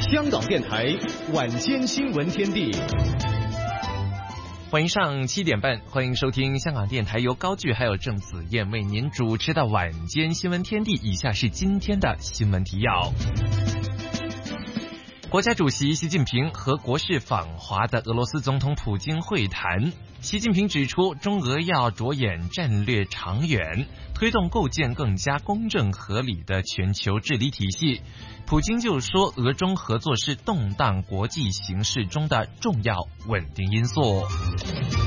香港电台晚间新闻天地。 欢迎上7点半，欢迎收听香港电台由高炬还有郑子燕为您主持的晚间新闻天地。以下是今天的新闻提要。国家主席习近平和国事访华的俄罗斯总统普京会谈。习近平指出，中俄要着眼战略长远，推动构建更加公正合理的全球治理体系。普京就说，俄中合作是动荡国际形势中的重要稳定因素。